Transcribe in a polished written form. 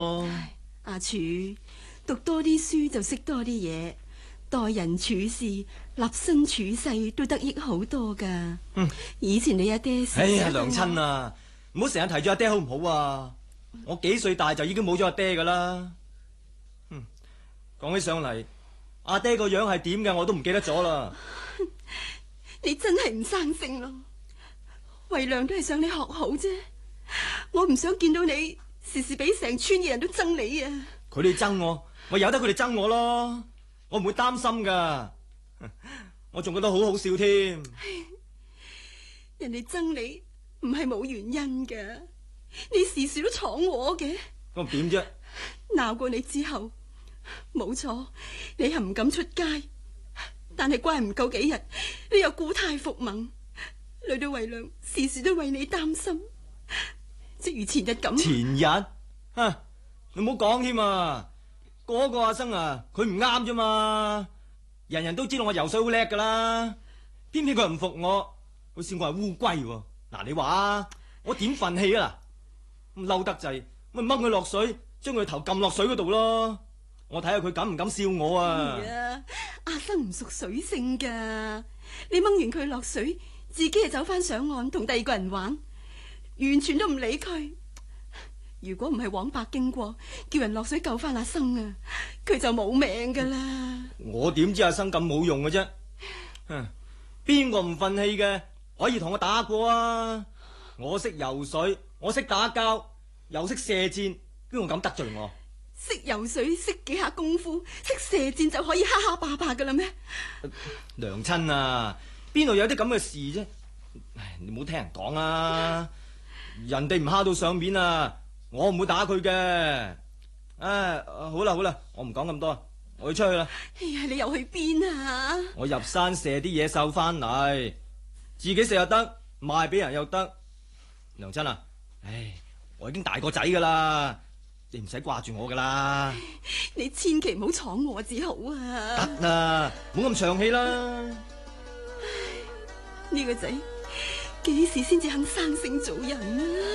阿柱，讀多啲書就識多啲嘢，待人處事、立身處世都得益好多噶。以前你阿爹， 哎呀，娘親啊，唔好成日提住阿爹好唔好啊？我幾歲大就已經冇咗阿爹噶啦。講起上嚟，阿爹個樣係點嘅我都唔記得咗啦。 你真係唔生性咯，惠良都係想你學好啫。我唔想見到你時時俾成村嘅人都憎你啊！ 佢哋憎我，我由得佢哋憎我咯，我唔會擔心噶。我仲覺得好好笑添。 人哋憎你唔係冇原因噶，你時時都闖禍嘅。 咁點啫？ 鬧過你之後，冇錯，你係唔敢出街，但係乖唔夠幾日，你又故態復萌，累到惠良時時都為你擔心。即如前日咁。 前日？你唔好講添啊！嗰個阿生啊，佢唔啱啫嘛。人人都知道我游水好叻噶啦，偏偏佢又唔服我，好似我係烏龜喎。嗱，你話啊，我點忿氣啊？咁嬲得滯，咪掹佢落水，將佢頭撳落水嗰度咯。我睇下佢敢唔敢笑我啊！ 阿生唔熟水性噶，你掹完佢落水，自己就走翻上岸同第二個人玩，完全都唔理佢。如果唔係黃伯經過，叫人落水救翻阿生啊，佢就冇命噶啦。 我點知阿生咁冇用嘅啫？邊個唔忿氣嘅可以同我打過啊？我識游水，我識打交，又識射箭，邊個敢得罪我？ 識游水，識幾下功夫，識射箭就可以蝦蝦霸霸噶啦咩？ 娘親啊，邊度有啲咁嘅事啫？唉，你唔好聽人講啊！人哋唔蝦到上面啊，我唔會打佢嘅。好啦好啦，我唔講咁多，我要出去啦。 哎呀，你又去邊啊？ 我入山射啲野獸翻嚟，自己射又得，賣俾人又得。娘親啊，唉，我已經大個仔噶啦，你唔使掛住我噶啦。 你千祈唔好闖我至好啊！ 得啦，唔好咁長氣啦。 呢個仔幾時先至肯生性做人啊？